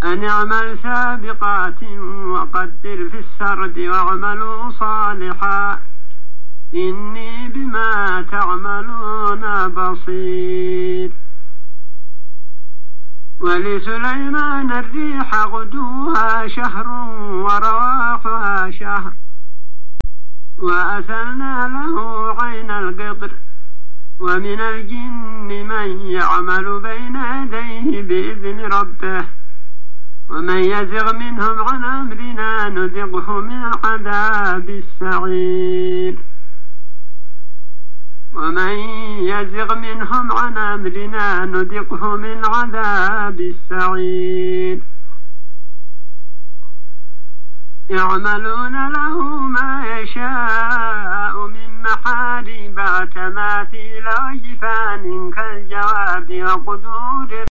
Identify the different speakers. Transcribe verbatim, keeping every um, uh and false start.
Speaker 1: أن اعمل سابقات وقدر في السرد واعملوا صالحا إني بما تعملون بصير. ولسليمان الريح غدوها شهر ورواحها شهر وأسلنا له عين القطر ومن الجن من يعمل بين يديه بإذن ربه ومن يزغ منهم عن أمرنا نذقه من عذاب السعير. ومن يزغ منهم عن أمرنا نذقه من عذاب السعير. يعملون له ما يشاء من محاريب وتماثيل وجفان كالجواب وقدور